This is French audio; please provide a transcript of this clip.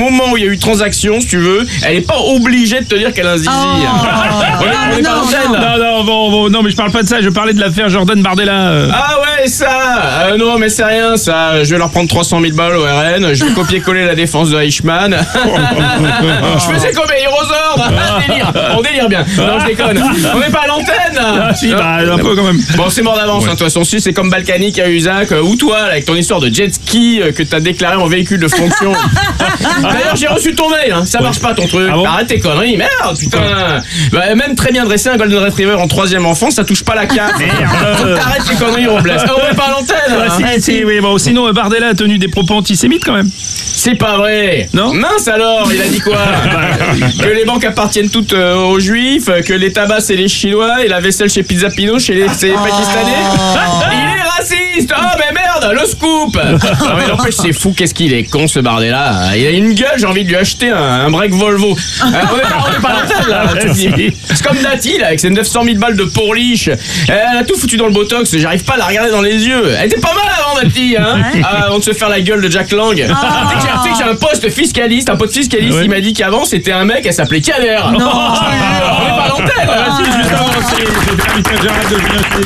moment où il y a eu transaction, si tu veux, elle est pas obligée de te dire qu'elle a un zizi. On est pas à l'antenne. Non, mais je parle pas de ça, je parlais de l'affaire Jordan Bardella. Ah ouais, ça non, mais c'est rien, ça. Je vais leur prendre 300 000 balles au RN, je vais copier-coller la défense de Eichmann. Je faisais comme Aérosord. On délire bien. Non, je déconne. On n'est pas à l'antenne. Si, un peu quand même. Bon, c'est mort d'avance, de toute façon. Si, c'est comme Balkany à Usac, ou toi, là, avec ton histoire de jet ski que t'as déclaré en véhicule de fonction. D'ailleurs, j'ai reçu ton mail, hein. Ça marche pas ton truc. Arrête tes conneries, merde, putain. Même très bien dressé, un Golden Retriever en 3e enfant, ça touche pas la carte. Arrête tes conneries, Robles. On est pas à l'antenne. Oui, bon, sinon, Bardella a tenu des propos antisémites quand même. C'est pas vrai. Non. Mince alors, il a dit quoi? Que les banques appartiennent toutes aux juifs, que les tabacs c'est les chinois et la vaisselle chez Pizza Pino c'est les pakistanais. Il est raciste. Oh mais merde, le scoop. Non mais n'empêche, c'est fou, qu'est-ce qu'il est con ce Bardella. Il a une gueule, j'ai envie de lui acheter un break Volvo. On est pas à l'antenne là. C'est comme Dati là, avec ses 900 000 balles de pourliche. Elle a tout foutu dans le botox, j'arrive pas à la regarder dans les yeux. Elle était pas mal avant Dati, hein. Avant de se faire la gueule de Jack Lang. Tu sais que j'ai un pote fiscaliste, il m'a dit qu'avant c'était un mec, elle s'appelait Kader. Non. On est pas à l'antenne. Juste avant, c'est Gérald de